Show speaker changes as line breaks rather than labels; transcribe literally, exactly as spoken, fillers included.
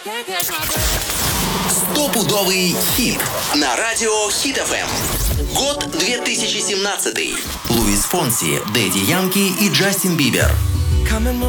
Стопудовый хит на радио Хит эф эм. Год две тысячи семнадцатый. Луис Фонси, Дэдди Янки и Джастин Бибер.
Coming